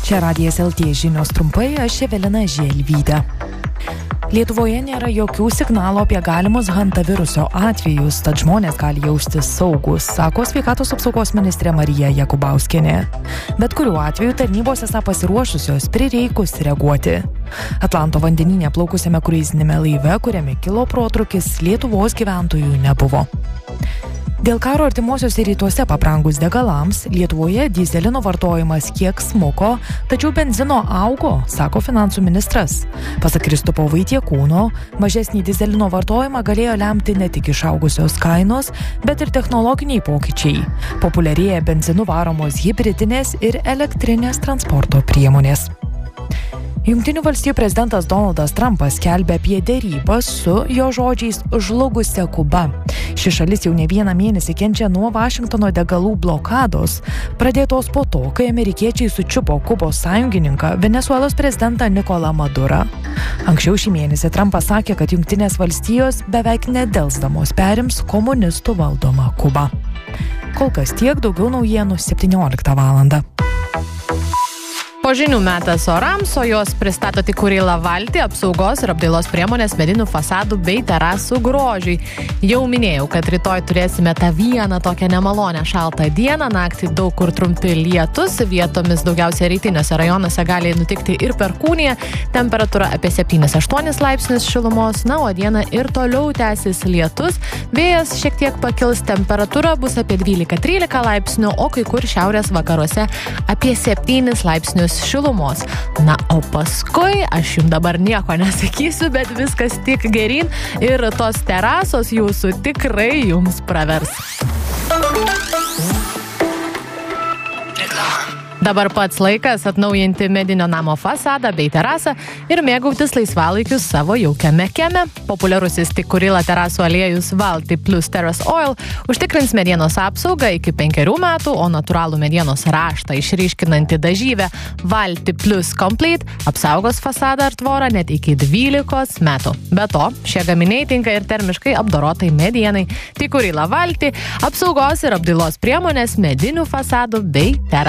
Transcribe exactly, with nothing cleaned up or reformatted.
Čia Radijas L T žinios trumpai, aš Evelina Želvytė. Lietuvoje nėra jokių signalų apie galimus hantaviruso atvejus, tad žmonės gali jaustis saugus, sako sveikatos apsaugos ministrė Marija Jakubauskienė. Bet kuriuo atveju tarnybos esą pasiruošusios prireikus reaguoti. Atlanto vandenyne plaukusiame kruizinėme laive, kuriame kilo protrūkis, Lietuvos gyventojų nebuvo. Dėl karo artimuosiuose rytuose pabrangus degalams, Lietuvoje dyzelino vartojimas kiek smuko, tačiau benzino augo, sako finansų ministras. Pasak Kristupo Vaitiekūno, mažesnį dyzelino vartojimą galėjo lemti ne tik išaugusios kainos, bet ir technologiniai pokyčiai. Populiarėja benzinu varomos hibridinės ir elektrinės transporto priemonės. Jungtinių valstijų prezidentas Donaldas Trumpas skelbia apie derybas su, jo žodžiais, žlugusia Kuba. Ši šalis jau ne vieną mėnesį kenčia nuo Vašingtono degalų blokados, pradėtos po to, kai amerikiečiai sučiupo Kubos sąjungininką Venesuelos prezidentą Nikolą Madurą. Anksčiau šį mėnesį Trumpas sakė, kad Jungtinės valstijos beveik nedelsdamos perims komunistų valdomą Kubą. Kol kas tiek, daugiau naujienų septynioliktą valandą. Po žinių metas orams, o jos pristato tik Kurila valtį, apsaugos ir apdailos priemonės medinių fasadų bei terasų grožiui. Jau minėjau, kad rytoj turėsime tą vieną tokią nemalonę šaltą dieną, naktį daug kur trumpi lietus, vietomis daugiausia rytiniuose rajonuose gali nutikti ir perkūnija, temperatūra apie septynis aštuonis laipsnius šilumos, na, o dieną ir toliau tęsis lietus, vėjas šiek tiek pakils, temperatūra bus apie dvylika trylika laipsnių, o kai kur šiaurės vakaruose apie septynis laipsnius šilumos. Na, o paskui, aš jums dabar nieko nesakysiu, bet viskas tik geryn ir tos terasos jūsų tikrai jums pravers. Dabar pats laikas atnaujinti medinio namo fasadą bei terasą ir mėgautis laisvalaikius savo jaukiame kieme. Populiarusis tik Kurila terasų aliejus Valti Plus Terrace Oil užtikrins medienos apsaugą iki penkerių metų, o natūralų medienos raštą išryškinanti dažyvė Valti Plus Complete apsaugos fasadą ar tvorą net iki dvylikos metų. Be to, šie gaminiai tinka ir termiškai apdorotai medienai. Tik Kurila Valti apsaugos ir apdailos priemonės medinių fasadų bei terasų.